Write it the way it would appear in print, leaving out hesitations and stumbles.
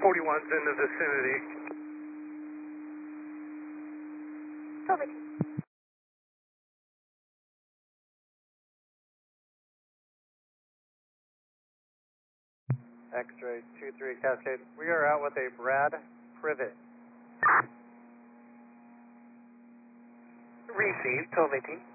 41's in the vicinity. Silver. X-ray 23 Cascade. We are out with a Brad Privet. Received, 1218.